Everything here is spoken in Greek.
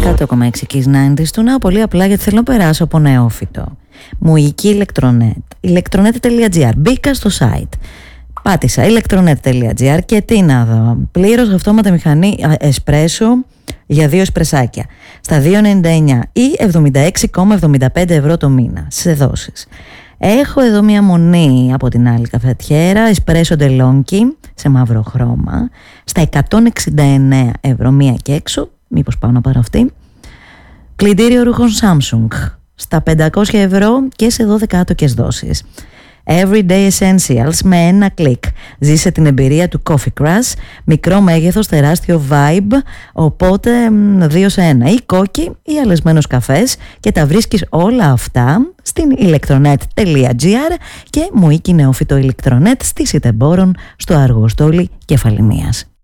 100,6 Kiss 90's του Now, πολύ απλά γιατί θέλω να περάσω από νεόφυτο. Μουική ηλεκτρονέτ. ηλεκτρονέτ.gr. Μπήκα στο site. Πάτησα ηλεκτρονέτ.gr και τι να δω. Πλήρως αυτόματα μηχανή εσπρέσο για 2 εσπρεσάκια στα 2,99 ή 76,75 ευρώ το μήνα σε δόσεις. Έχω εδώ μια μονή από την άλλη καφετιέρα, εσπρέσο ντελόνκι σε μαύρο χρώμα, στα 169 ευρώ μία και έξω. Μήπως πάω να πάρω αυτή. Πλυντήριο ρούχων Samsung στα 500 ευρώ και σε 12 άτοκες δόσεις. Everyday Essentials με ένα κλικ. Ζήσε την εμπειρία του Coffee Crush. Μικρό μέγεθος, τεράστιο vibe. Οπότε 2 σε 1. Ή κόκκι ή αλεσμένος καφές. Και τα βρίσκεις όλα αυτά στην electronet.gr και Μουίκι νεόφυτο ηλεκτρονέτ στη Σιτεμπόρων στο Αργοστόλι Κεφαληνίας.